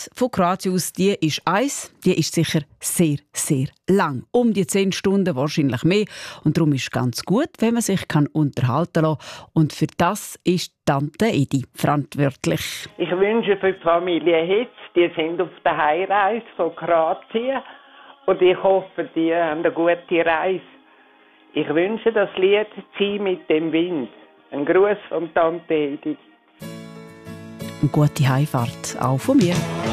Reise von Kroatien aus, die ist sicher sehr, sehr lang. Um die 10 Stunden, wahrscheinlich mehr. Und darum ist es ganz gut, wenn man sich unterhalten kann. Und für das ist Tante Edi verantwortlich. Ich wünsche für die Familie Hitz, die sind auf der Heimreise von Kroatien. Und ich hoffe, die haben eine gute Reise. Ich wünsche das Lied «Zieh mit dem Wind». Ein Gruß von Tante Edi. Eine gute Heimfahrt, auch von mir.